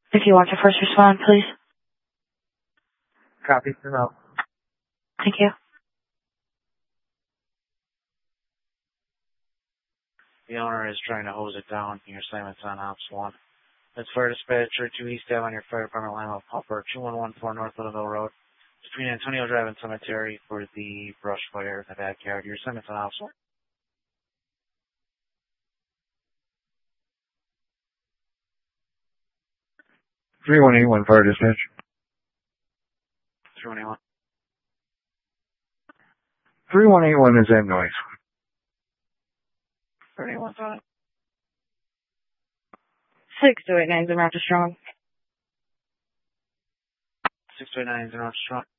If you want to first respond, please. Copy, remote. Thank you. The owner is trying to hose it down. Your assignment's on Ops 1. That's Fire Dispatcher 2 East Ave on your fire department line of Popper 2114 North Littleville Road. Between Antonio Drive and Cemetery for the brush fire in the backyard. Your assignment's on Ops 1. 3181 Fire Dispatch. 3181. 3181 is that noise. 3181's on it. 6289 is Roger Strong. 6289 is Roger Strong.